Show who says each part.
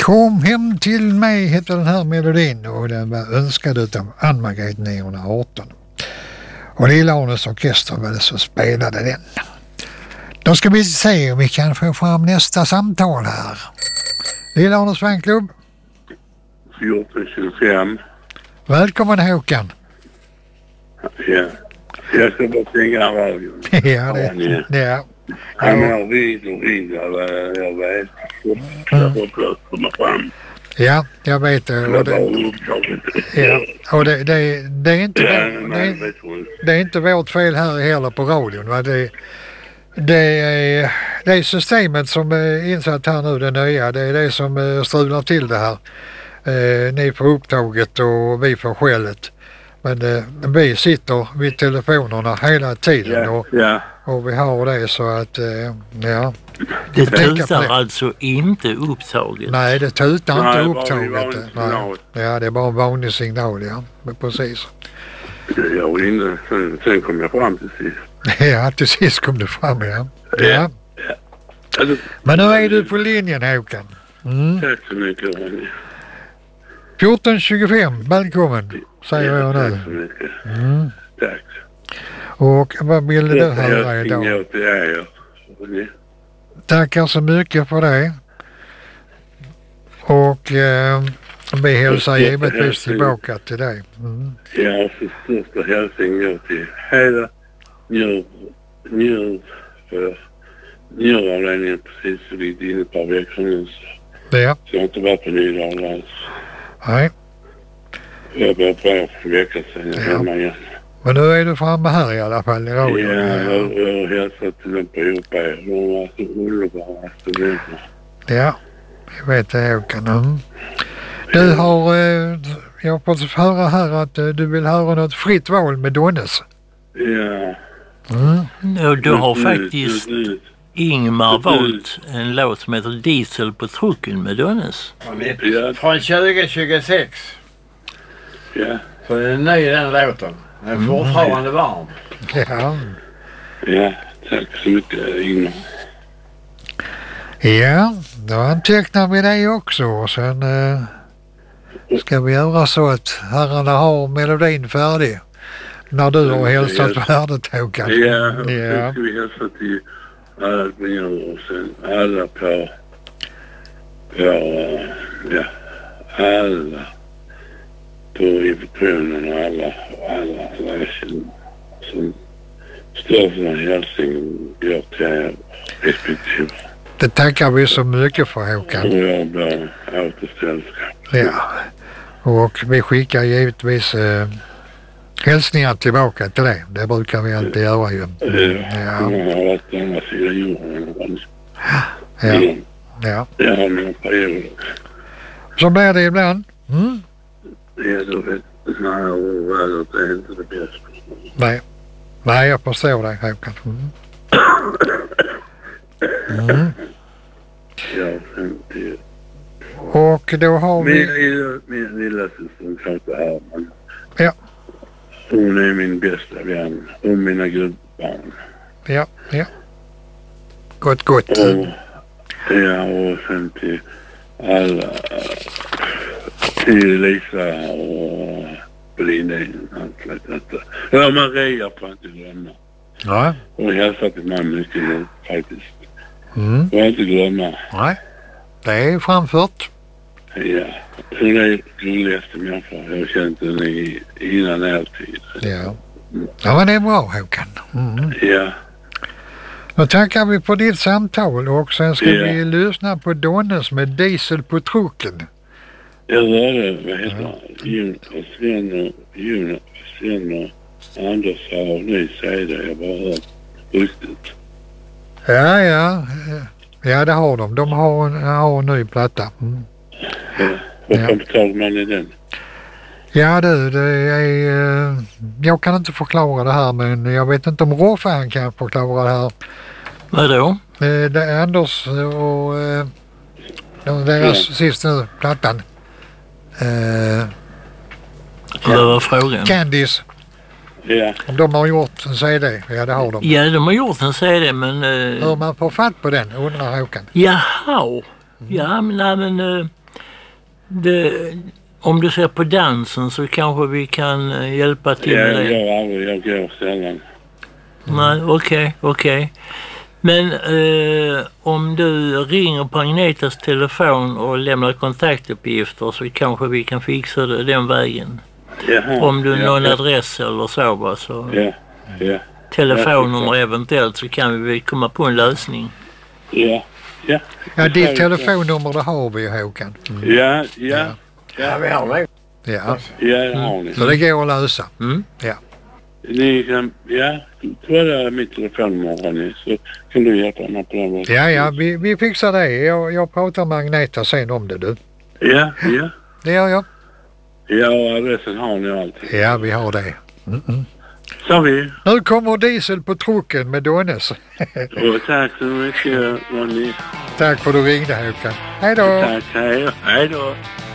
Speaker 1: Kom hem till mig heter den här melodin och den var önskad utav Ann-Margret 918. Och Lilla-Arnes orkester var det som spelade den. Då ska vi se om vi kan få fram nästa samtal här. Lilla-Arnes fanklubb.
Speaker 2: 1425.
Speaker 1: Välkommen Håkan.
Speaker 2: Ja. Jag ska bara stänga radion.
Speaker 1: Ja, det.
Speaker 2: Han har vid och vid. Jag vet. Jag hoppas komma fram.
Speaker 1: Ja, jag vet det. Och det är inte det är inte vårt fel här heller på radion. Va? Det är systemet som är insatt här nu, det nya. Det är det som strular till det här. Ni får upptaget och vi får skället. Men vi sitter vid telefonerna hela tiden och vi har det så att ja.
Speaker 3: Det tutar alltså inte upptaget?
Speaker 1: Nej, det tutar inte upptaget. Ja, det är bara en vanlig signal, ja. Precis.
Speaker 2: Jag var inne, sen kom jag fram till sist.
Speaker 1: Ja, till sist kom du fram, ja. Men nu är du på linjen, Håkan.
Speaker 2: Tack så mycket, Ronny.
Speaker 1: 1425, välkommen, säger jag nu.
Speaker 2: Tack så mycket. Tack.
Speaker 1: Och vad vill du höra idag? Tackar så mycket för det. Och vi hälsar givetvis tillbaka till dig.
Speaker 2: Ja, för största hälsning går till hela njuravdelningen precis för lite inne ett par veckor nu.
Speaker 1: Ja.
Speaker 2: Så jag har inte varit på Nydalen alls.
Speaker 1: Nej.
Speaker 2: Jag började på för veckan sedan jag hemma igen.
Speaker 1: Men nu är du framme här i alla fall i radion.
Speaker 2: Ja, jag har hälsat till dem på Europa. De var så underbara studenter.
Speaker 1: Ja, jag vet det Håkan. Du har, jag har fått höra här att du vill höra något fritt val med Donnes.
Speaker 2: Ja.
Speaker 3: Du har faktiskt Ingmar valt en låt som heter Diesel på trucken med Donnes.
Speaker 4: Från 2026.
Speaker 2: Ja.
Speaker 4: Så det är ny den låten. Den är fortfarande varm.
Speaker 1: Ja.
Speaker 2: Ja, tack så mycket Ingmar.
Speaker 1: Ja, då antecknar vi det också och sen ska vi göra så att herrarna har melodin färdig när du har hälsat färdigt Håkan.
Speaker 2: Ja, sen ska vi hälsa till alla och sen alla på alla på infektionen och alla som står för den hälsningen går till respektive.
Speaker 1: Det tackar vi så mycket för Håkan.
Speaker 2: Jag blir återställskap.
Speaker 1: Ja, och vi skickar givetvis hälsningar tillbaka till det. Det brukar vi alltid göra ju.
Speaker 2: Jag har varit på andra sidan jorden.
Speaker 1: Ja.
Speaker 2: Jag har några perioder.
Speaker 1: Så blir det ibland.
Speaker 2: Ja, du vet. Nej, vädret är inte det bästa.
Speaker 1: Nej, jag förstår dig Håkan.
Speaker 2: Ja, sen till...
Speaker 1: Och då har vi...
Speaker 2: Min lilla syster kan inte här, men...
Speaker 1: Ja.
Speaker 2: Hon är min bästa vän. Och mina gubbbarn.
Speaker 1: Ja. Gott.
Speaker 2: Ja, och sen till alla... Till Lisa och Blindin. Ja, Maria får inte glömma.
Speaker 1: Ja.
Speaker 2: Hon hälsar till mig mycket nu, faktiskt. Får inte glömma.
Speaker 1: Nej, det är framfört.
Speaker 2: Ja, hon är gulligaste människa. Jag har känt henne innan alltid.
Speaker 1: Ja, men det är bra Håkan.
Speaker 2: Ja.
Speaker 1: Då tackar vi på ditt samtal och sen ska vi lyssna på Donnes med Diesel på trucken.
Speaker 2: Jag hörde, vad heter Sven och Anders har ny CD. Jag bara hört ryktet.
Speaker 1: Ja, det har de. De har en ny platta.
Speaker 2: Vad kan betala man i den?
Speaker 1: Ja det är... jag kan inte förklara det här men jag vet inte om Råfan kan förklara det här.
Speaker 3: Vadå?
Speaker 1: Det är Anders och deras sista plattan.
Speaker 3: Vad var frågan?
Speaker 1: Candice.
Speaker 2: Ja.
Speaker 1: De har gjort en CD. Ja, det har de.
Speaker 3: Ja, de har gjort en CD, men...
Speaker 1: Hur man får fatt på den, undrar Håkan.
Speaker 3: Jaha. Ja, men Om du ser på dansen så kanske vi kan hjälpa till med det.
Speaker 2: Jag går sällan.
Speaker 3: Nej, okej. Men om du ringer på Agnetas telefon och lämnar kontaktuppgifter så kanske vi kan fixa det den vägen.
Speaker 2: Jaha,
Speaker 3: om du någon adress eller så bara så.
Speaker 2: Ja.
Speaker 3: Telefonnummer eventuellt så kan vi komma på en lösning.
Speaker 2: Ja.
Speaker 1: Ja, ditt telefonnummer det har vi ju, Håkan.
Speaker 2: Ja,
Speaker 4: vi har det.
Speaker 1: Ja,
Speaker 2: det har ni.
Speaker 1: så det går att lösa. Ja.
Speaker 2: Ni kan, kolla mitt telefonnummer så kan du hjälpa mig på den vägen.
Speaker 1: Ja, vi fixar det. Jag pratar med Agneta sen om det, du.
Speaker 2: Ja.
Speaker 1: Det gör jag.
Speaker 2: Ja, adressen har ni alltid.
Speaker 1: Ja, vi har det.
Speaker 2: Så vi.
Speaker 1: Nu kommer diesel på trucken med Donnes.
Speaker 2: Tack så mycket, Ronny.
Speaker 1: Tack för att du ringde, Håkan. Hej då.
Speaker 2: Tack, hej då.